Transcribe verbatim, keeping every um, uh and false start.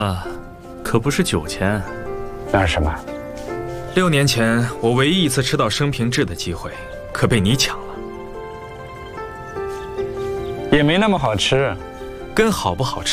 啊，可不是酒钱， 那是什么？ 六年前我唯一一次吃到生平制的机会，可被你抢了。 也没那么好吃， 跟好不好吃